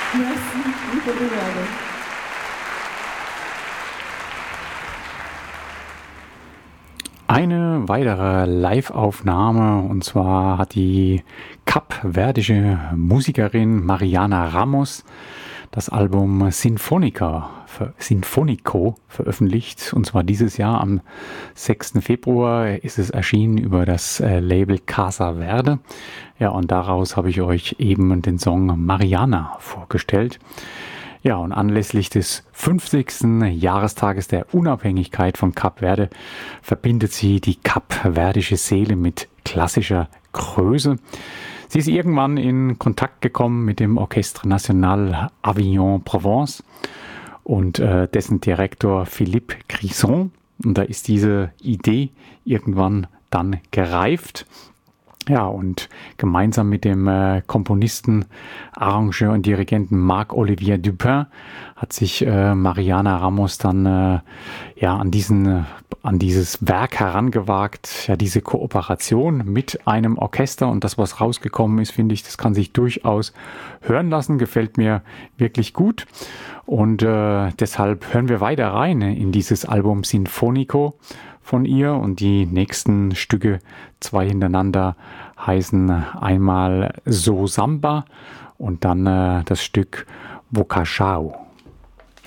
Merci, muito obrigada. Eine weitere Live-Aufnahme, und zwar hat die kapverdische Musikerin Mariana Ramos das Album Sinfonico veröffentlicht, und zwar dieses Jahr am 6. Februar ist es erschienen über das Label Casa Verde. Ja, und daraus habe ich euch eben den Song Mariana vorgestellt. Ja, und anlässlich des 50. Jahrestages der Unabhängigkeit von Kap Verde verbindet sie die kapverdische Seele mit klassischer Größe. Sie ist irgendwann in Kontakt gekommen mit dem Orchestre National Avignon Provence und dessen Direktor Philippe Crisson. Und da ist diese Idee irgendwann dann gereift. Ja, und gemeinsam mit dem Komponisten, Arrangeur und Dirigenten Marc-Olivier Dupin hat sich Mariana Ramos dann an dieses Werk herangewagt, ja, diese Kooperation mit einem Orchester, und das, was rausgekommen ist, finde ich, das kann sich durchaus hören lassen, gefällt mir wirklich gut, und deshalb hören wir weiter rein in dieses Album Sinfonico von ihr, und die nächsten Stücke, 2 hintereinander, heißen einmal So Samba und dann das Stück Vocachao.